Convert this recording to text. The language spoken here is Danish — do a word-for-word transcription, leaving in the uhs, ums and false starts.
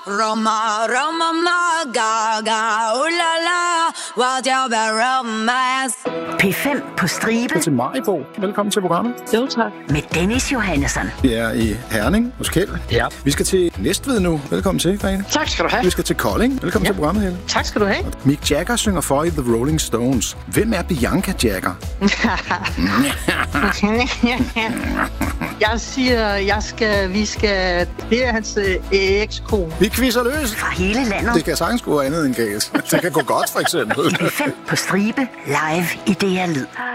Roma, Roma, ma, gaga, uh, la, la, what your romance. P fem på stribe. Til Maribo. Velkommen til programmet. Jo, tak. Med Dennis Johannesson. Vi er i Herning hos Kjeld. Ja. Vi skal til Næstved nu. Velkommen til, Grete. Tak skal du have. Vi skal til Kolding. Velkommen Ja. til programmet, Helle. Tak skal du have. Mick Jagger synger for i The Rolling Stones. Hvem er Bianca Jagger? Jeg siger, jeg skal, vi skal, det er hans øh, ekskone. Vi quizzer løs. Fra hele landet. Det kan sagtens gå andet end galt. Det kan gå godt, for eksempel. P fem på stribe. Live i D R Lyd.